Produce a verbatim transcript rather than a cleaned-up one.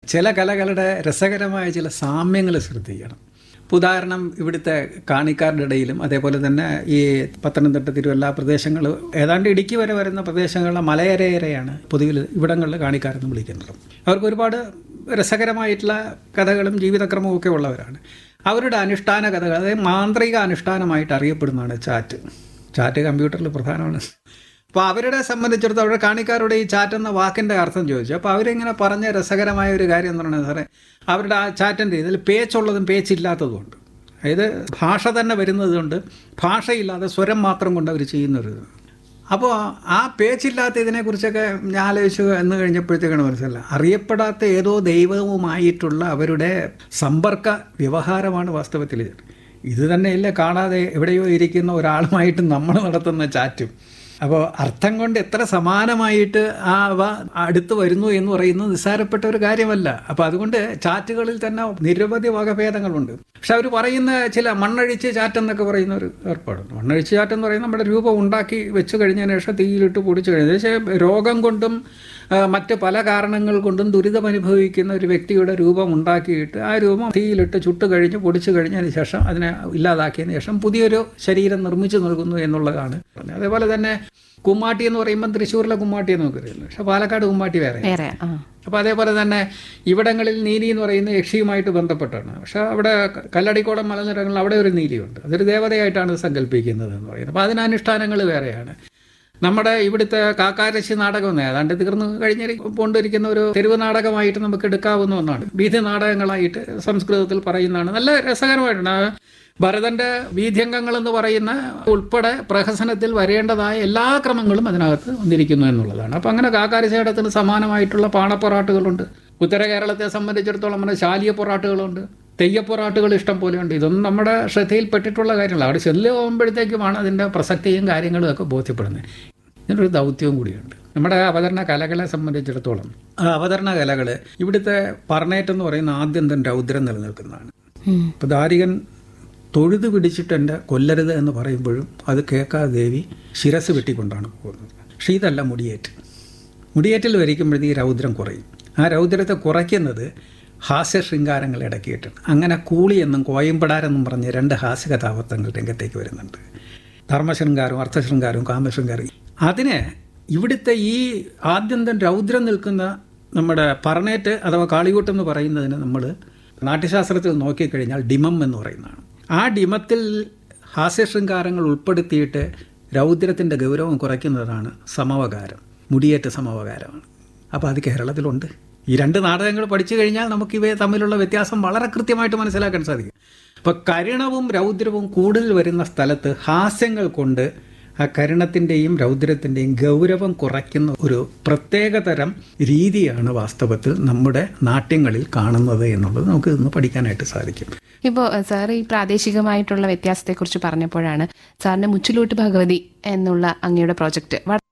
ചില കലകളുടെ രസകരമായ ചില സാമ്യങ്ങൾ ശ്രദ്ധിക്കണം. ഉദാഹരണം, ഇവിടുത്തെ കാണിക്കാരുടെ ഇടയിലും അതേപോലെ തന്നെ ഈ പത്തനംതിട്ട, തിരുവല്ല പ്രദേശങ്ങൾ, ഏതാണ്ട് ഇടുക്കി വരെ വരുന്ന പ്രദേശങ്ങളിലെ മലയരയരെയാണ് പൊതുവിൽ ഇവിടങ്ങളിൽ കാണിക്കാരെന്ന് വിളിക്കുന്നത്. അവർക്ക് ഒരുപാട് രസകരമായിട്ടുള്ള കഥകളും ജീവിതക്രമവും ഒക്കെ ഉള്ളവരാണ്. അവരുടെ അനുഷ്ഠാന കഥകൾ, അതായത് മാന്ത്രിക അനുഷ്ഠാനമായിട്ട് അറിയപ്പെടുന്നതാണ് ചാറ്റ്. ചാറ്റ് കമ്പ്യൂട്ടറിൽ പ്രധാനമാണ്. അപ്പോൾ അവരുടെ സംബന്ധിച്ചിടത്തോളം അവരുടെ കാണിക്കാരുടെ ഈ ചാറ്റ് എന്ന വാക്കിൻ്റെ അർത്ഥം ചോദിച്ചു. അപ്പോൾ അവരിങ്ങനെ പറഞ്ഞ രസകരമായ ഒരു കാര്യം എന്ന് പറയുന്നത് സാറേ, അവരുടെ ആ ചാറ്റിൻ്റെ ഇതിൽ പേച്ചുള്ളതും പേച്ചില്ലാത്തതുമുണ്ട്. അതായത് ഭാഷ തന്നെ വരുന്നതുകൊണ്ട് ഭാഷയില്ലാതെ സ്വരം മാത്രം കൊണ്ട് അവർ ചെയ്യുന്നൊരു. അപ്പോൾ ആ പേച്ചില്ലാത്ത ഇതിനെക്കുറിച്ചൊക്കെ ഞാൻ ആലോചിച്ചു എന്ന് കഴിഞ്ഞപ്പോഴത്തേക്കാണ് മനസ്സിലായത്, അറിയപ്പെടാത്ത ഏതോ ദൈവവുമായിട്ടുള്ള അവരുടെ സമ്പർക്ക വ്യവഹാരമാണ് വാസ്തവത്തിൽ. ഇത് തന്നെയല്ല കാണാതെ എവിടെയോ ഇരിക്കുന്ന ഒരാളുമായിട്ട് നമ്മൾ നടത്തുന്ന ചാറ്റും. അപ്പോൾ അർത്ഥം കൊണ്ട് എത്ര സമാനമായിട്ട് ആ അവ അടുത്ത് വരുന്നു എന്ന് പറയുന്നത് നിസ്സാരപ്പെട്ട ഒരു കാര്യമല്ല. അപ്പോൾ അതുകൊണ്ട് ചാറ്റുകളിൽ തന്നെ നിരവധി വകഭേദങ്ങളുണ്ട്. പക്ഷെ അവർ പറയുന്ന ചില മണ്ണഴിച്ച് ചാറ്റെന്നൊക്കെ പറയുന്ന ഒരു ഏർപ്പാടുണ്ട്. മണ്ണഴിച്ച് ചാറ്റെന്ന് പറയുന്നത് നമ്മുടെ രൂപം ഉണ്ടാക്കി വെച്ച് കഴിഞ്ഞതിന് ശേഷം തീയിലിട്ട് പൊടിച്ച് കഴിഞ്ഞത്. പക്ഷേ രോഗം കൊണ്ടും മറ്റ് പല കാരണങ്ങൾ കൊണ്ടും ദുരിതം അനുഭവിക്കുന്ന ഒരു വ്യക്തിയുടെ രൂപം ഉണ്ടാക്കിയിട്ട് ആ രൂപം തീയിലിട്ട് ചുട്ട് കഴിഞ്ഞ് പൊടിച്ചു കഴിഞ്ഞതിന് ശേഷം അതിനെ ഇല്ലാതാക്കിയതിന് ശേഷം പുതിയൊരു ശരീരം നിർമ്മിച്ചു നൽകുന്നു എന്നുള്ളതാണ്. അതേപോലെ തന്നെ കുമ്മാട്ടി എന്ന് പറയുമ്പോൾ തൃശ്ശൂരിലെ കുമ്മാട്ടി എന്ന് നമുക്കറിയില്ല, പക്ഷെ പാലക്കാട് കുമ്മാട്ടി വേറെ. അപ്പോൾ അതേപോലെ തന്നെ ഇവിടങ്ങളിൽ നീലി എന്ന് പറയുന്ന യക്ഷിയുമായിട്ട് ബന്ധപ്പെട്ടാണ്. പക്ഷേ അവിടെ കല്ലടിക്കോടം മലനിരകളിൽ അവിടെ ഒരു നീലിയുണ്ട്, അതൊരു ദേവതയായിട്ടാണ് സങ്കല്പിക്കുന്നത് എന്ന് പറയുന്നത്. അപ്പോൾ അതിന് അനുഷ്ഠാനങ്ങൾ വേറെയാണ്. നമ്മുടെ ഇവിടുത്തെ കാക്കാരശ്ശി നാടകം ഏതാണ്ട് തീർന്നു കഴിഞ്ഞ കൊണ്ടിരിക്കുന്ന ഒരു തെരുവ് നാടകമായിട്ട് നമുക്ക് എടുക്കാവുന്ന ഒന്നാണ്. വീഥി നാടകങ്ങളായിട്ട് സംസ്കൃതത്തിൽ പറയുന്നതാണ്. നല്ല രസകരമായിട്ടാണ്. ഭരതന്റെ വീഥ്യംഗങ്ങൾ എന്ന് പറയുന്ന ഉൾപ്പെടെ പ്രഹസനത്തിൽ വരേണ്ടതായ എല്ലാ ക്രമങ്ങളും അതിനകത്ത് വന്നിരിക്കുന്നു എന്നുള്ളതാണ്. അപ്പം അങ്ങനെ കാക്കാരശ്ശേടത്തിന് സമാനമായിട്ടുള്ള പാണപ്പൊറാട്ടുകളുണ്ട്. ഉത്തര കേരളത്തെ സംബന്ധിച്ചിടത്തോളം നമ്മുടെ ശാലിയ പൊറാട്ടുകളുണ്ട്, തെയ്യപ്പൊറാട്ടുകൾ ഇഷ്ടം പോലെയുണ്ട്. ഇതൊന്നും നമ്മുടെ ശ്രദ്ധയിൽപ്പെട്ടിട്ടുള്ള കാര്യങ്ങളാണ്. അവിടെ ചെല്ലു പോകുമ്പോഴത്തേക്കുമാണ് അതിൻ്റെ പ്രസക്തിയും കാര്യങ്ങളും ഒക്കെ ബോധ്യപ്പെടുന്നത്. ഇതിനൊരു ദൗത്യവും കൂടിയുണ്ട് നമ്മുടെ അവതരണ കലകളെ സംബന്ധിച്ചിടത്തോളം. ആ അവതരണ കലകൾ ഇവിടുത്തെ പറണേറ്റ് എന്ന് പറയുന്ന ആദ്യന്തം രൗദ്രം നിലനിൽക്കുന്നതാണ്. ഇപ്പോൾ ദാരികൻ തൊഴുത് പിടിച്ചിട്ട് എൻ്റെ കൊല്ലരുത് എന്ന് പറയുമ്പോഴും അത് കേൾക്കാതെ ദേവി ശിരസ് വെട്ടിക്കൊണ്ടാണ് പോകുന്നത്. പക്ഷേ ഇതല്ല മുടിയേറ്റ്. മുടിയേറ്റിൽ വരിക്കുമ്പോഴത്തേക്ക് ഈ രൗദ്രം കുറയും. ആ രൗദ്രത്തെ കുറയ്ക്കുന്നത് ഹാസ്യ ശൃംഗാരങ്ങൾ ഇടക്കിയിട്ടാണ്. അങ്ങനെ കൂളി എന്നും കോയമ്പടാരെന്നും പറഞ്ഞ് രണ്ട് ഹാസ്യ കഥാപാത്രങ്ങൾ രംഗത്തേക്ക് വരുന്നുണ്ട്. ധർമ്മശൃംഗാരവും അർത്ഥശൃംഗാരവും കാമശൃംഗാരവും. അതിന് ഇവിടുത്തെ ഈ ആദ്യന്തം രൗദ്രം നിൽക്കുന്ന നമ്മുടെ പറണേറ്റ് അഥവാ കാളികൂട്ടം എന്ന് പറയുന്നതിന് നമ്മൾ നാട്യശാസ്ത്രത്തിൽ നോക്കിക്കഴിഞ്ഞാൽ ഡിമം എന്ന് പറയുന്നതാണ്. ആ ഡിമത്തിൽ ഹാസ്യശൃംഗാരങ്ങൾ ഉൾപ്പെടുത്തിയിട്ട് രൗദ്രത്തിൻ്റെ ഗൗരവം കുറയ്ക്കുന്നതാണ് സമവകാരം, മുടിയേറ്റ സമവകാരമാണ്. അപ്പോൾ അത് കേരളത്തിലുണ്ട്. ഈ രണ്ട് നാടകങ്ങൾ പഠിച്ചു കഴിഞ്ഞാൽ നമുക്ക് ഇവയെ തമ്മിലുള്ള വ്യത്യാസം വളരെ കൃത്യമായിട്ട് മനസ്സിലാക്കാൻ സാധിക്കും. അപ്പോൾ കരുണവും രൗദ്രവും കൂടുതൽ വരുന്ന സ്ഥലത്ത് ഹാസ്യങ്ങൾ കൊണ്ട് ആ കരുണത്തിൻ്റെയും രൗദ്രത്തിൻ്റെയും ഗൗരവം കുറയ്ക്കുന്ന ഒരു പ്രത്യേകതരം രീതിയാണ് വാസ്തവത്തിൽ നമ്മുടെ നാട്യങ്ങളിൽ കാണുന്നത് എന്നുള്ളത് നമുക്ക് ഇന്ന് പഠിക്കാനായിട്ട് സാധിക്കും. ഇപ്പോൾ സാർ ഈ പ്രാദേശികമായിട്ടുള്ള വ്യത്യാസത്തെക്കുറിച്ച് പറഞ്ഞപ്പോഴാണ് സാറിൻ്റെ മുച്ചിലോട്ട് ഭഗവതി എന്നുള്ള അങ്ങയുടെ പ്രോജക്റ്റ്